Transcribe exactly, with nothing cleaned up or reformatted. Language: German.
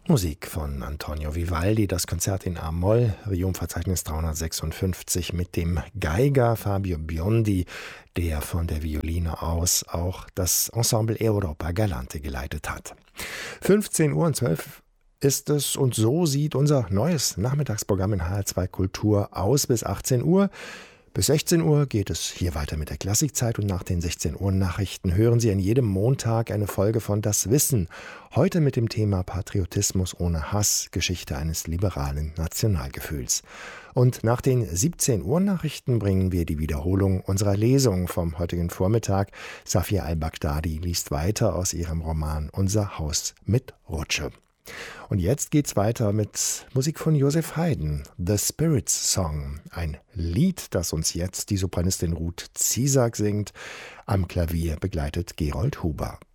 Musik von Antonio Vivaldi, das Konzert in A-Moll, Regiumverzeichnis dreihundertsechsundfünfzig mit dem Geiger Fabio Biondi, der von der Violine aus auch das Ensemble Europa Galante geleitet hat. fünfzehn Uhr und zwölf ist es und so sieht unser neues Nachmittagsprogramm in H R zwei Kultur aus bis achtzehn Uhr. Bis sechzehn Uhr geht es hier weiter mit der Klassikzeit und nach den sechzehn Uhr Nachrichten hören Sie an jedem Montag eine Folge von Das Wissen. Heute mit dem Thema Patriotismus ohne Hass, Geschichte eines liberalen Nationalgefühls. Und nach den siebzehn Uhr Nachrichten bringen wir die Wiederholung unserer Lesung vom heutigen Vormittag. Safia al-Baghdadi liest weiter aus ihrem Roman Unser Haus mit Rutsche. Und jetzt geht's weiter mit Musik von Joseph Haydn, The Spirits Song, ein Lied, das uns jetzt die Sopranistin Ruth Ziesak singt. Am Klavier begleitet Gerold Huber.